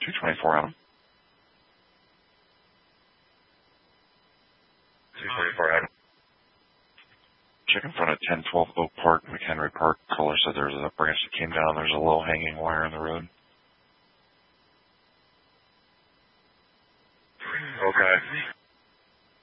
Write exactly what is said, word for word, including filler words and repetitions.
two twenty-four Adam. two twenty-four Adam. Check in front of ten twelve Oak Park, McHenry Park. Caller said there's a branch that came down. There's a low hanging wire in the road. Okay.